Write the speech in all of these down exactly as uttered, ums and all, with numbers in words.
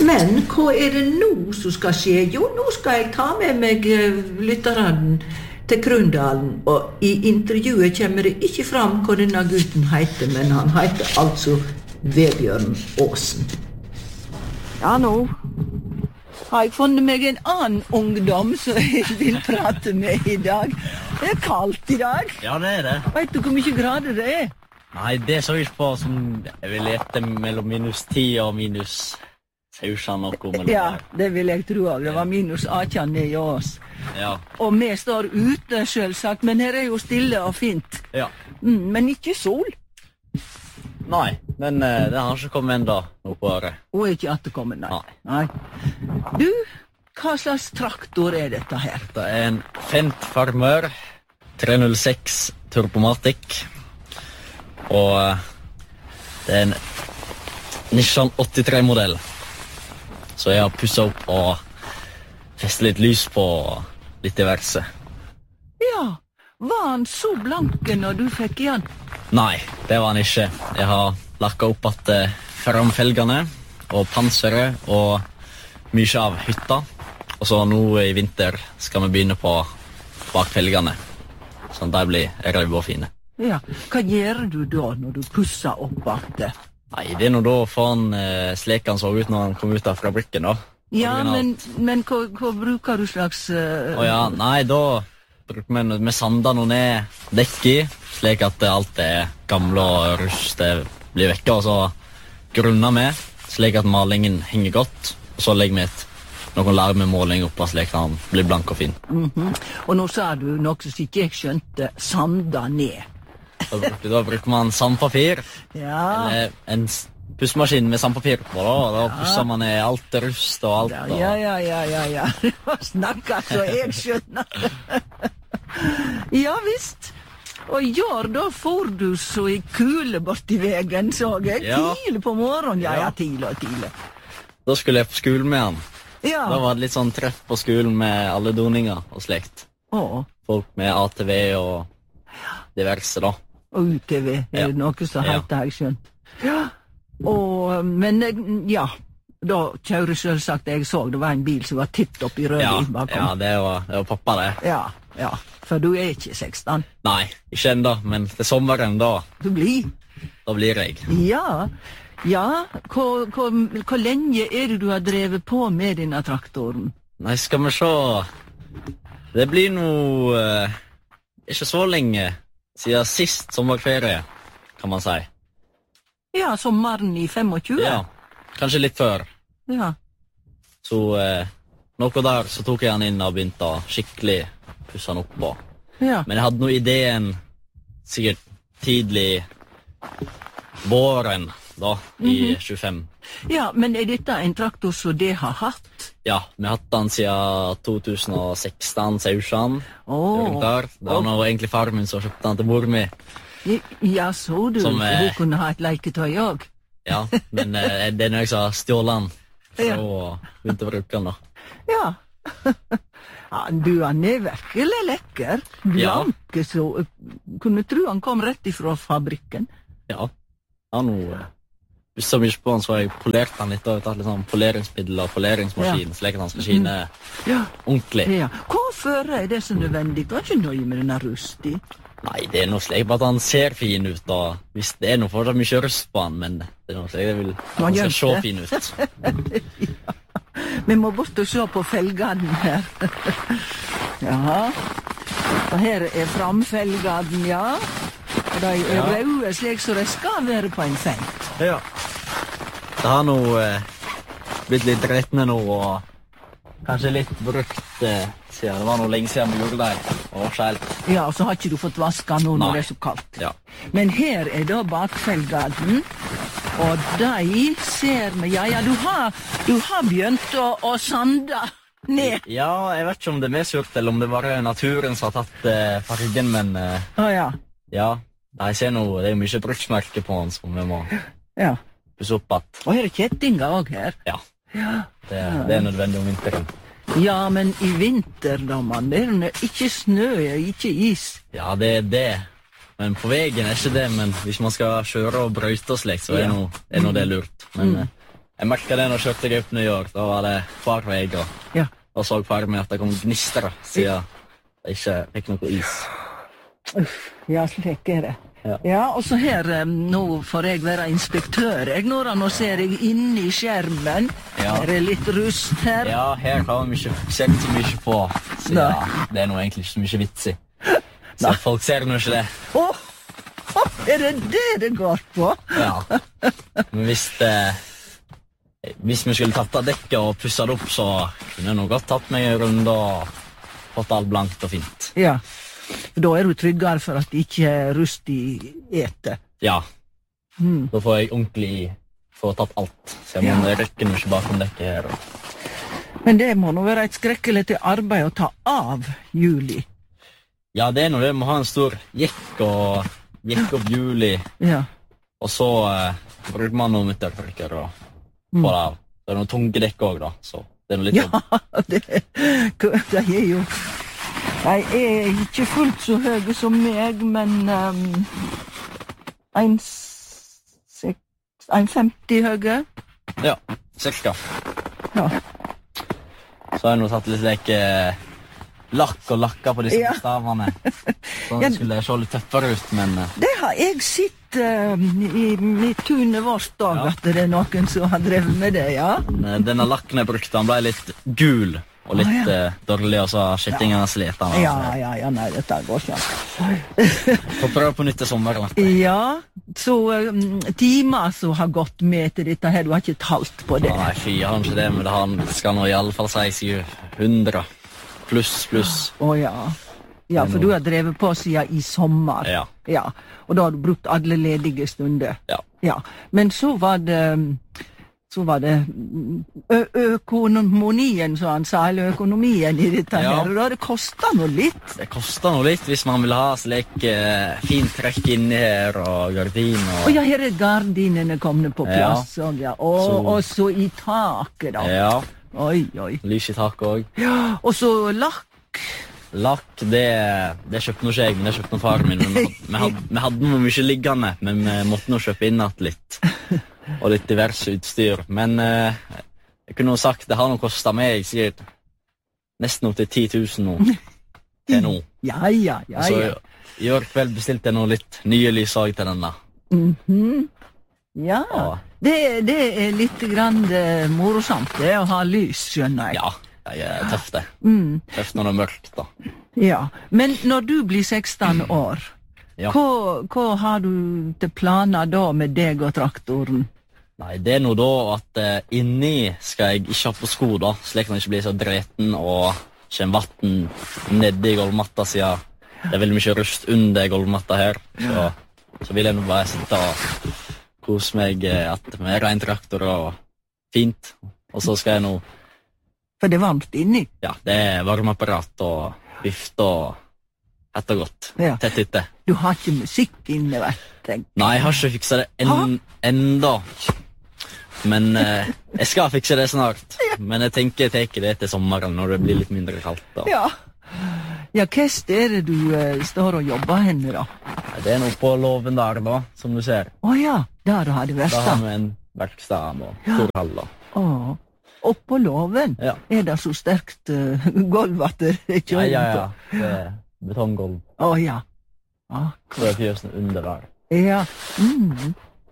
Men hva er det nå som skal skje? Jo, nå skal jeg ta med meg eh, lytteren til Krundalen, og i intervjuet kommer det ikke fram hva denne gutten heter, men han heter altså Vebjørn Aasen. Ja, nå har jeg funnet meg en annen ungdom som jeg vil prate med i dag. Det er kaldt i dag. Ja, det er det. Vet du hvor mye grader det er? Nei, det så jeg ikke på som jeg vil gjette mellom minus ti og minus sausan og noe. Ja, det vil jeg tro av. Det var minus atten ned i oss. Ja. Og vi står ute, selvsagt, men her er jo stille og fint. Ja. Mm, men ikke sol. Nei, men uh, det har ikke kommet enda noe på året. Og ikke at det kommer, nei. Nei. nei. Du, hva slags traktor er dette her? Det er en Fendt Farmer tre null seks Turbomatic. Og uh, det er en Nissan åttitre-modell. Så jeg har pusset opp og festet litt lys på litt diverse. Ja, var han så blanke når du fikk igjen? Nei, det var han ikke. Jeg har lakket opp at uh, framfelgene og panseret og mye av hytta. Og så nå i vinter skal vi begynne på bakfelgene, sånn at de blir røde og fine. Ja, hva gjør du da når du pusser opp alt det? Nei, det er nå da for han eh, slik han så ut når han kom ut av fabrikken da. Ja, men, men hva, hva bruker du slags... Uh... Å ja, nei, da bruker vi med sander noe ned dekk i, slik at alt er gamle og rust det blir vekke, og så grunner vi, slik at malingen henger godt, og så legger vi et noen larmemåling oppå, slik at han blir blank og fin. Mm-hmm. Og nå sa du noe som ikke jeg skjønte, sander ned. Da bruker, da bruker man sandpapir, ja. Eller en pussmaskin med sandpapir på, da, og da ja. Pusser man ned alt rust og alt. Ja, ja, ja, ja, ja, ja. Det snakker så jeg skjønner. Ja, visst. Og gjør, da får du så i kule bort i vegen, så jeg. Ja. Tidlig på morgenen, ja, ja, tidlig og tidlig. Da skulle jeg på skolen med han. Ja. Da var det litt sånn treff på skolen med alle doninger og slekt. Åh. Folk med A T V og diverse, da. Og U T V, er ja. det noe som heter, ja. Jeg skjønt. Ja, og, men, ja, da kjører selvsagt, jeg så, det var en bil som var titt opp i rød ja. bakom. Ja, det var, det var pappa, det. Ja, ja, for du er ikke seksten. Nei, ikke enda, men til sommeren da. Du blir? Da blir jeg. Ja, ja, hvor, hvor, hvor lenge er det du har drevet på med denne traktoren? Nei, skal vi se. Det blir noe, uh, ikke så lenge, siden sist sommerferie, kan man si. Ja, sommeren i tjuefem? Ja, kanskje litt før. Ja. Så eh, noe der, så tok jeg han inn og begynte å skikkelig pusse han opp på. Ja. Men jeg hadde noe ideen sikkert tidlig våren da, i mm-hmm. tjuefem. Ja, men er dette en traktor som det har hatt? Ja, vi har hatt den siden to tusen og seksten, Sausjan. Åh. Det var oh. egentlig far min som kjøpte den til mor mi. Ja, så du, som, eh, hun kunne ha et leketøy også. Ja, men eh, det er noe jeg som har stjålet den, så ja. Begynte å bruke den da. Ja. Ja, du, han er virkelig lekker. Blanke, ja. Så kunne tro han kom rett ifra fabrikken. Ja, han har Hvis så mye på han, så har jeg polert han litt, og tatt litt sånn poleringsmiddel og poleringsmaskin, ja. Slik at han skal skine ja. Ordentlig. Ja. Hvorfor er det så nødvendig? Du er ikke nøye med denne rust i? Nei, det er noe slik at han ser fin ut, og hvis det er noe for det er mye rust på han, men det er noe slik, det vil han skal se fin ut. Ja. Vi må bort og se på felgene her. Ja, og her er framfelgene, ja. Og de er ja. Røde, slik så de skal være på en Fendt. Ja. Det har nå eh, blitt litt rettende nå, og kanskje litt brukt eh, siden det var noe lenge siden vi gjorde det, og skjelt. Ja, og så har ikke du fått vaska nå når det er så kaldt. Ja. Men her er da bakfelgaden, og de ser vi, ja, ja, du har, du har begynt å, å sande ned. Ja, jeg vet ikke om det er medsurt, eller om det bare er naturen som har tatt eh, fargen, men eh, Å ja. Ja, jeg ser noe, det er mye bruksmerke på den som vi må ja. Pusse opp at. Og her er kjettinger også her. Ja, ja. Det, det er nødvendig om vinteren. Ja, men i vinter, da, man, det er ikke snø, ikke is. Ja, det er det. Men på veien er ikke det, men hvis man skal kjøre og brøyte og slik, så er, ja. noe, er noe det lurt. Men mm. Jeg merket det når jeg kjørte jeg opp New York, da var det hver vei, og, Ja. og så far meg at det kom gnistere, siden jeg ikke fikk noe is. Uff, ja, slik er det. Ja. Ja, og så her, eh, nå får jeg være inspektør. Jeg når nå ser jeg inni skjermen. Ja. Er det litt rust her? Ja, her har vi ikke sett så mye på, så Nei. ja, det er nå egentlig ikke så mye vits i. Så folk ser nå ikke det. Åh, åh, er det det det går på? Ja. Men hvis det... Hvis vi skulle tatt av dekket og pusset det opp, så kunne jeg nok godt tatt meg en runde og fått alt blankt og fint. Ja, da er du tryggere for at det ikke er rust i ete. Ja, Hmm. da får jeg ordentlig få tatt alt. Så jeg må rekke noe ikke bakom dekket her. Men det må nå være et skrekkelig til arbeid å ta av Juli. Ja, det er noe det. Vi må ha en stor jekk og jekk opp Juli, Ja. og så eh, bruker man noen midtertrykker og få det av. Det er noen tunge dekk også da, så det er noe litt Ja, det, det er jo... De er ikke fullt så høye som meg, men um, en, seks, en femti høye. Ja, cirka. Ja. Så har jeg nå tatt litt leke lakk og lakka på disse Ja. stavene. Sånn Ja. at det skulle se litt tøffere ut, men eh, Det har jeg sett uh, i, i tunet vårt òg, Ja. at det er noen som har drevet med det, ja. men, eh, denne lakken jeg brukte, han ble litt gul og litt Å, ja. eh, dårlig, og så har skittingene slet han. Ja, ja, ja, nei, dette går ikke. Får prøve på nytt til sommeren. Ja, så um, timer som har gått med til dette her, du har ikke talt på det. Nei, fy, jeg har ikke det, men det han skal nå i alle fall si syv hundre. Pluss, pluss. Å ja. Ja, for du har drevet på siden i sommer. Ja. Ja, og da har du brukt alle ledige stunder. Ja. Ja, men så var det, så var det ø økonomien, som han sa, eller økonomien i dette Ja. her, og da det kostet noe litt. Det koster noe litt hvis man vil ha slik eh, fint trekk inni her og gardin og... Og ja, her er gardinene kommet på Ja. plass, og ja, og, Så- og så i taket da. Ja, Oi, oi. lys i taket også. Ja, og så lakk. Lakk, det, det kjøpte nå ikke jeg, men det kjøpte nå faren min. Men vi had- vi hadde, vi hadde noe mye liggende, men vi måtte nå kjøpe inn at litt. Og litt diverse utstyr. Men eh, jeg kunne jo sagt, det har nå kostet meg, sikkert, nesten opp til ti tusen nå. Til nå. Ja, ja, ja, Så ja. i år kveld bestilte jeg nå litt nye lys også til denne. Mhm. Ja, Ja. det, det er litt grann eh, morosamt det å ha lys, skjønner jeg. Ja, det er tøft det. Mm, Tøft når det er mørkt da. ja. Men når du blir seksten år, Ja. hva, hva har du til planer da med deg og traktoren? Nei, det er nå da at eh, inni skal jeg ikke ha på sko da, slik at den ikke blir så dreten og kommer vatten nede i gulvmatta siden det er veldig mye rust under gulvmatta her. Så, så vil jeg nå bare sitte og kose meg eh, at med ren traktor og fint. Og så skal jeg nå, For det er varmt inni. ja, det er varmeapparat og vift og hett og godt. Ja. Tett hytte. Du har ikke musikk inne, vet jeg. Nei, jeg har ikke fikset det en, enda. Men eh, jeg skal fikse det snart. Men jeg tenker jeg tar det til sommeren når det blir litt mindre kaldt. Da. Ja. Ja, hva er det du eh, står og jobber henne da? Det er noe på låven der da, som du ser. Å ja, der har det Da har vært. vi en verksted og stor hall. da. Å, oppå låven Ja. er det så sterkt uh, gulv at det er ikke Ja, ja, øye ja. Det er betonggolv. på. Å ja. Ja. Så er fjøsene under der. Ja. Mm.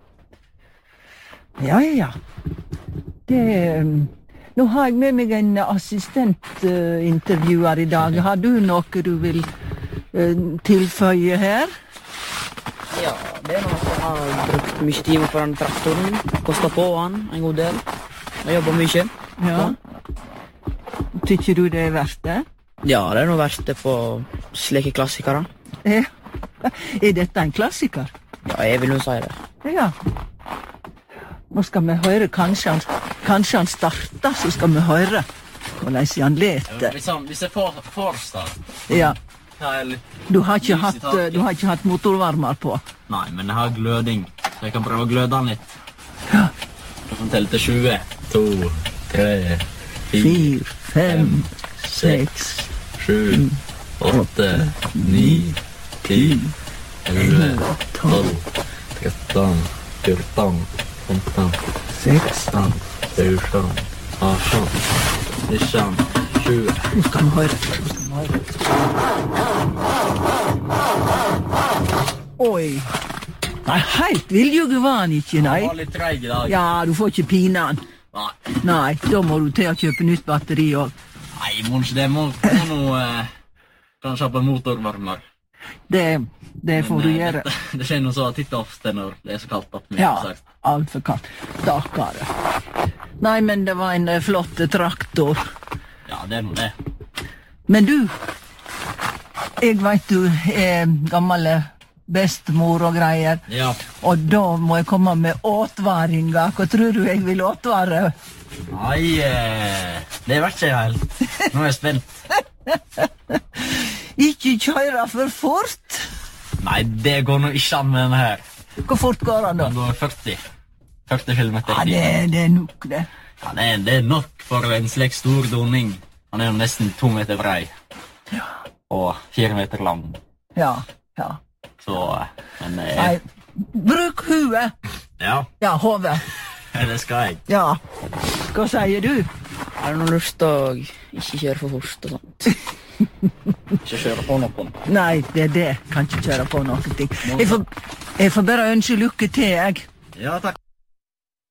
Ja, ja, ja. Det um, Nå har jeg med meg en assistentintervjuer i dag. Har du noe du vil uh, tilføye her? Ja, det er noe at jeg har brukt mye timer på den traktoren. Kostet på han en god del. Jeg jobber mye. Ja. Tykker du det er verdt det? Ja, det er noe verdt det på slike klassikere. Ja. Er dette en klassiker? Ja, jeg vil jo si det. Ja. Nå skal vi høre, kanskje han, kanskje han starter, så skal vi høre hvordan han leter. Hvis, han, hvis jeg får, får start, Ja. har jeg litt... Du har ikke Lys i hatt, taket. du har ikke hatt motorvarmer på. Nei, men jeg har gløding, så jeg kan prøve å gløde den litt. Ja. Jeg kan telle til tjue. To, tre, fire, Fire, fem, seks, sju, åtte, ni, ti, elleve, tolv, tretten, fjorten, femten, seks, seksten, fjorton, arton, nitton, tjue. Nå skal vi høre. Nå skal vi høre. Oi. Nei, helt viljuge var han ikke, nei. Han var litt treig i dag. Ja, du får ikke pine han. Nei. Nei, da må du til å kjøpe nytt batteri også. Nei, Mons, det må, må nå eh, kanskje ha på motorvarmer. Det, det får Men, du eh, gjøre. Det, det skjer noe så titt ofte når det er så kaldt opp med. Ja, alt for kaldt. Stakkare. Nei, men det var en eh, flott traktor. Ja, det er noe det. Men du, jeg vet du er gammel bestemor og greier, Ja. og da må jeg komme med åtvaringa. Hva tror du jeg vil åtvare? Nei, eh, det vet ikke jeg helt. Nå er jeg spent. Ikke kjøre for fort. Nei, det går nå ikke an med denne her. Hvor fort går han da? Den går førti. førti kilometer Ja, i det, timen. det er nok det. Ja, det er, det er nok for en slik stor doning. Han er jo nesten to meter brei. Ja, Og fire meter lang. ja, ja. Så, eh, men eh, Nei, bruk huet. ja, Ja, hodet. det skal jeg. Ja. Hva sier du? Har du noe lyst til å ikke kjøre for fort og sånt? Ikke kjøre på noen. Nei, det er det. Kan ikke kjøre på noen ting. Jeg får, jeg får bare ønske lykke til, jeg. Ja, takk.